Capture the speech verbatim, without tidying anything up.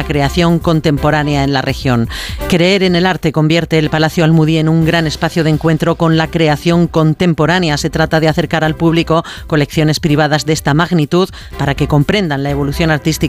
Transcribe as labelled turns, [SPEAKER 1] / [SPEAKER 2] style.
[SPEAKER 1] creación contemporánea en la región. Creer en el arte convierte el Palacio Almudí en un gran espacio de encuentro con la creación contemporánea. Se trata de acercar al público colecciones privadas de esta magnitud para que comprendan la evolución artística